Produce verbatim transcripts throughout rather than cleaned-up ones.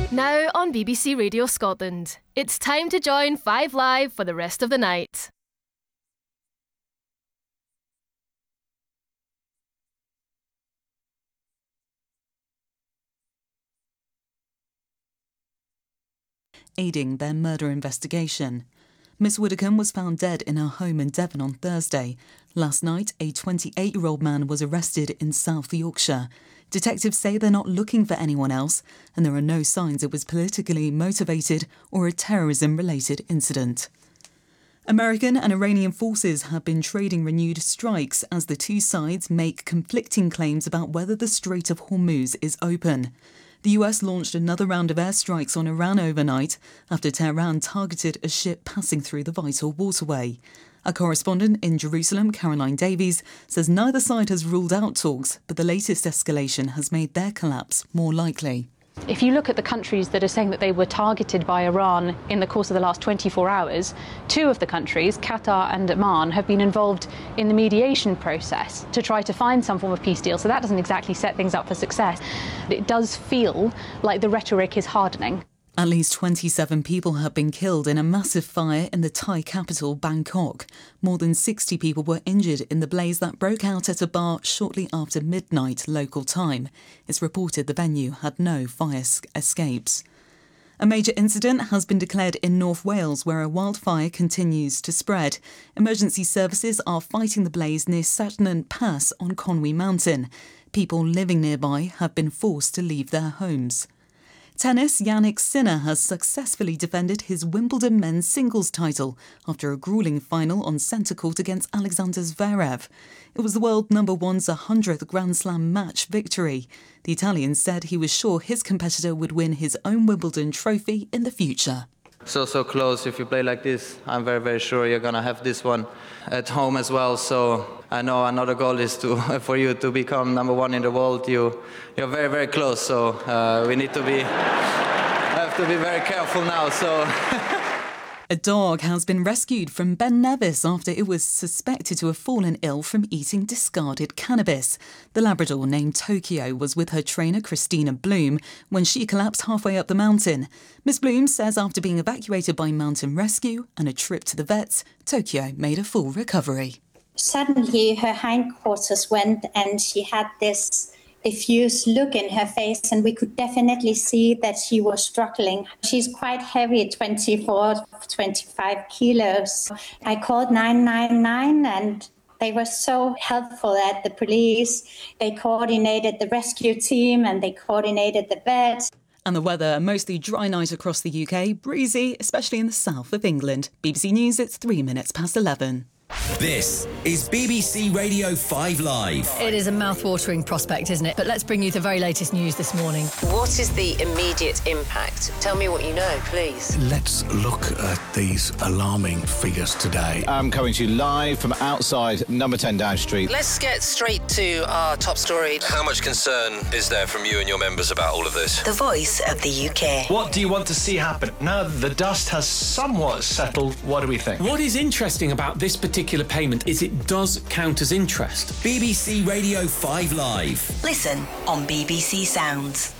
Now on B B C Radio Scotland, it's time to join Five Live for the rest of the night. Aiding their murder investigation. Miss Widdicombe was found dead in her home in Devon on Thursday. Last night, a twenty-eight-year-old man was arrested in South Yorkshire. Detectives say they're not looking for anyone else, and there are no signs it was politically motivated or a terrorism-related incident. American and Iranian forces have been trading renewed strikes as the two sides make conflicting claims about whether the Strait of Hormuz is open. The U S launched another round of airstrikes on Iran overnight after Tehran targeted a ship passing through the vital waterway. Our correspondent in Jerusalem, Caroline Davies, says neither side has ruled out talks, but the latest escalation has made their collapse more likely. If you look at the countries that are saying that they were targeted by Iran in the course of the last twenty-four hours, two of the countries, Qatar and Oman, have been involved in the mediation process to try to find some form of peace deal. So that doesn't exactly set things up for success. It does feel like the rhetoric is hardening. At least twenty-seven people have been killed in a massive fire in the Thai capital, Bangkok. More than sixty people were injured in the blaze that broke out at a bar shortly after midnight local time. It's reported the venue had no fire escapes. A major incident has been declared in North Wales, where a wildfire continues to spread. Emergency services are fighting the blaze near Satnant Pass on Conwy Mountain. People living nearby have been forced to leave their homes. Tennis, Jannik Sinner has successfully defended his Wimbledon men's singles title after a gruelling final on centre court against Alexander Zverev. It was the world number one's one hundredth Grand Slam match victory. The Italian said he was sure his competitor would win his own Wimbledon trophy in the future. So, so close. If you play like this, I'm very, very sure you're going to have this one at home as well. So I know another goal is to for you to become number one in the world. You, you're very, very close. So uh, we need to be, have to be very careful now. So. A dog has been rescued from Ben Nevis after it was suspected to have fallen ill from eating discarded cannabis. The Labrador named Tokyo was with her trainer Christina Bloom when she collapsed halfway up the mountain. Miss Bloom says after being evacuated by mountain rescue and a trip to the vets, Tokyo made a full recovery. Suddenly her hindquarters went and she had this diffused look in her face, and we could definitely see that she was struggling. She's quite heavy, twenty-four, twenty-five kilos. I called nine nine nine and they were so helpful at the police. They coordinated the rescue team and they coordinated the vets. And the weather, a mostly dry night across the U K, breezy, especially in the south of England. B B C News, it's three minutes past eleven. This is B B C Radio five Live. It is a mouth-watering prospect, isn't it? But let's bring you the very latest news this morning. What is the immediate impact? Tell me what you know, please. Let's look at these alarming figures today. I'm coming to you live from outside number ten Down Street. Let's get straight to our top story. How much concern is there from you and your members about all of this? The voice of the U K. What do you want to see happen? Now that the dust has somewhat settled, what do we think? What is interesting about this particular particular payment is it does count as interest. B B C Radio five Live. Listen on B B C Sounds.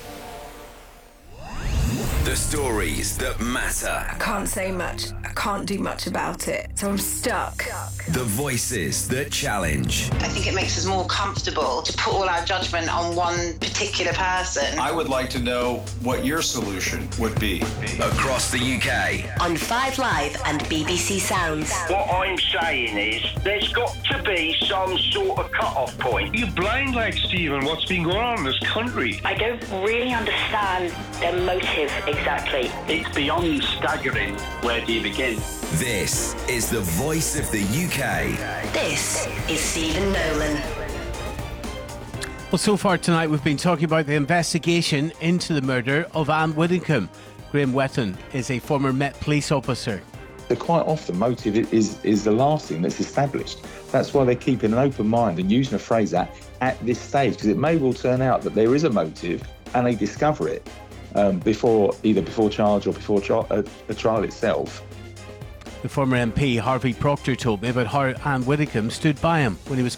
The stories that matter. I can't say much. I can't do much about it. So I'm stuck. The voices that challenge. I think it makes us more comfortable to put all our judgment on one particular person. I would like to know what your solution would be. Across the U K. On five Live and B B C Sounds. What I'm saying is there's got to be some sort of cut-off point. You're blind like Stephen, what's been going on in this country? I don't really understand their motive exactly. It's beyond staggering. Where do you begin? This is the voice of the U K. This is Stephen Nolan. Well, so far tonight we've been talking about the investigation into the murder of Anne Widdicombe. Graham Wetton is a former Met police officer. So quite often motive is, is the last thing that's established. That's why they're keeping an open mind and using a phrase at, at this stage, because it may well turn out that there is a motive and they discover it um, before either before charge or before tri- a, a trial itself. The former M P Harvey Proctor told me about how Anne Widdicombe stood by him when he was